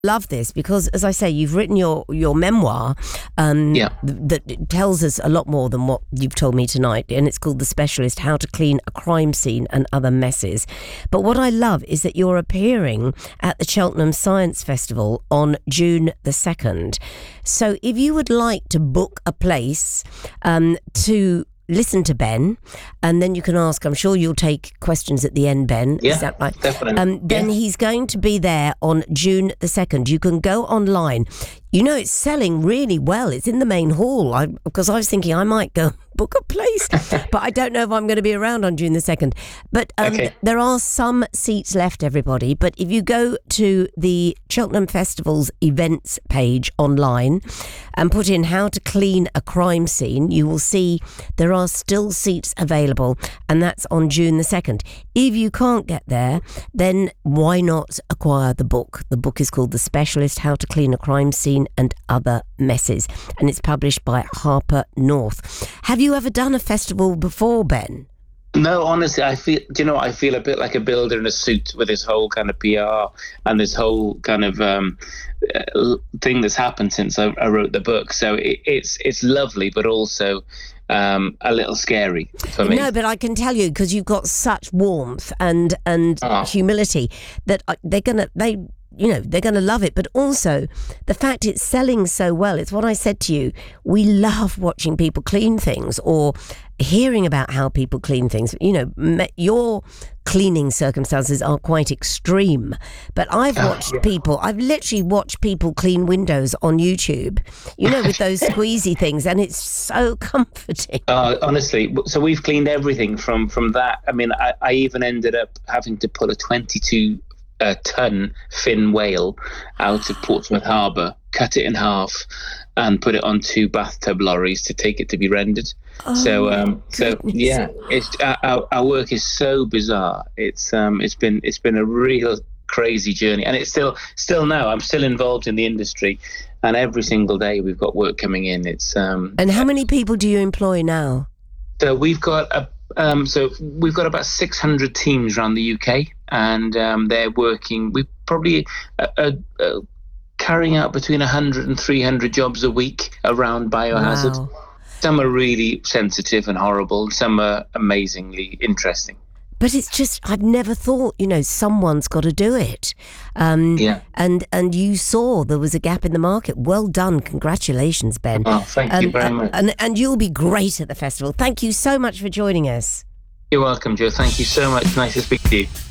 love this because, as I say, you've written your memoir that tells us a lot more than what you've told me tonight, and it's called The Specialist: How to Clean a Crime Scene and Other Messes. But what I love is that you're appearing at the Cheltenham Science Festival on June the 2nd. So if you would like to book a place to listen to Ben, and then you can ask, I'm sure you'll take questions at the end, Ben. Yeah, is that right? definitely. Then he's going to be there on June the 2nd. You can go online. You know, it's selling really well. It's in the main hall. Because I was thinking I might go book a place, but I don't know if I'm going to be around on June the 2nd. But there are some seats left, everybody. But if you go to the Cheltenham Festival's events page online and put in how to clean a crime scene, you will see there are still seats available, and that's on June the 2nd. If you can't get there, then why not acquire the book? The book is called The Specialist: How to Clean a Crime Scene and Other Messes, and it's published by Harper North. Have you ever done a festival before, Ben? No, honestly, I feel a bit like a builder in a suit with this whole kind of PR and this whole kind of thing that's happened since I wrote the book. So it's lovely, but also a little scary for me. No, but I can tell you, because you've got such warmth and humility, that they're gonna love it. But also the fact it's selling so well, it's what I said to you, we love watching people clean things or hearing about how people clean things. You know, your cleaning circumstances are quite extreme, but I've literally watched people clean windows on YouTube, you know, with those squeezy things, and it's so comforting. Honestly, so we've cleaned everything from that. I mean, I even ended up having to pull a 22-ton fin whale out of Portsmouth Harbour, cut it in half, and put it on 2 bathtub lorries to take it to be rendered. So yeah, it's our work is so bizarre. It's been a real crazy journey, and it's still now. I'm still involved in the industry, and every single day we've got work coming in. It's And how many people do you employ now? So we've got about 600 teams around the UK, and they're working. We probably carrying out between 100 and 300 jobs a week around biohazard. Wow. Some are really sensitive and horrible. Some are amazingly interesting. But it's just, I've never thought, you know, someone's got to do it. And you saw there was a gap in the market. Well done. Congratulations, Ben. Oh, thank you very much. And you'll be great at the festival. Thank you so much for joining us. You're welcome, Joe. Thank you so much. Nice to speak to you.